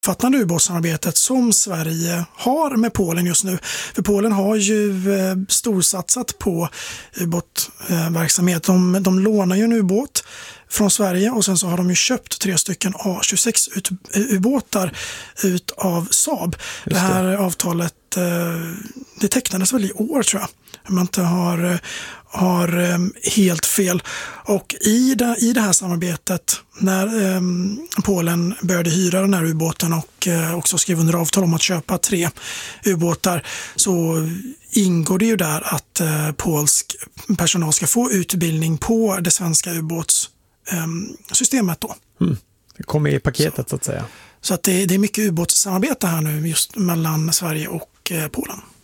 omfattande ubåtssamarbetet som Sverige har med Polen just nu. För Polen har ju storsatsat på ubåtverksamhet. De lånar ju en ubåt från Sverige och sen så har de ju köpt 3 stycken A26-ubåtar ut av Saab. Det här avtalet det tecknades väl i år, tror jag. Om man inte har helt fel. Och i det här samarbetet, när Polen började hyra den här ubåten och också skrev under avtal om att köpa 3 ubåtar, så ingår det ju där att polsk personal ska få utbildning på det svenska ubåtssystemet då. Det kommer i paketet så att säga. Så att det är mycket ubåtssamarbete här nu just mellan Sverige och Polen.